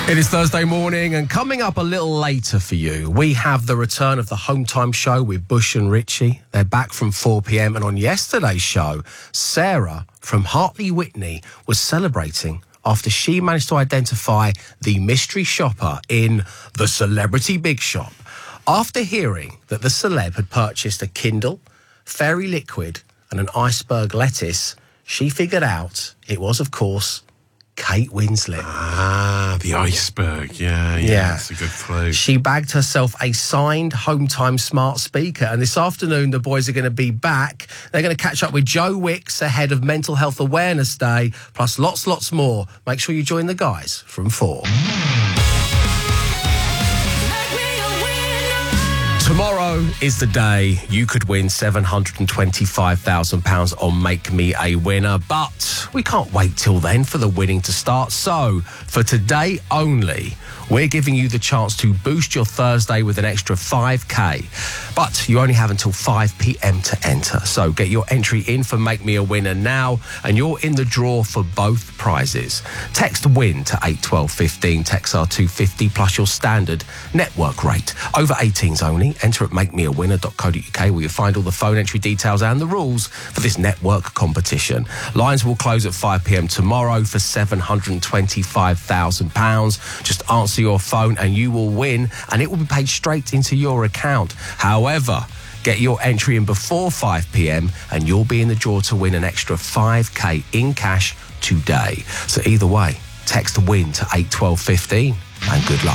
It is Thursday morning, and coming up a little later for you, we have the return of the Home Time Show with Bush and Richie. They're back from 4 p.m, and on yesterday's show, Sarah from Hartley Whitney was celebrating after she managed to identify the mystery shopper in the Celebrity Big Shop. After hearing that the celeb had purchased a Kindle, Fairy Liquid and an iceberg lettuce, she figured out it was, of course, Kate Winslet. Ah, the iceberg. Yeah, that's a good clue. She bagged herself a signed Home Time smart speaker, and this afternoon the boys are going to be back. They're going to catch up with Joe Wicks ahead of Mental Health Awareness Day, plus lots more. Make sure you join the guys from 4. Tomorrow is the day you could win £725,000 on Make Me a Winner, but we can't wait till then for the winning to start. So, for today only, we're giving you the chance to boost your Thursday with an extra 5k. But you only have until 5 p.m. to enter. So get your entry in for Make Me a Winner now, and you're in the draw for both prizes. Text WIN to 81215, text R250 plus your standard network rate. Over 18s only. Enter at makemeawinner.co.uk, where you'll find all the phone entry details and the rules for this network competition. Lines will close at 5 p.m. tomorrow for £725,000. Just answer your phone and you will win, and it will be paid straight into your account. However, get your entry in before 5 p.m. and you'll be in the draw to win an extra 5k in cash today. So either way, text WIN to 81215 and good luck.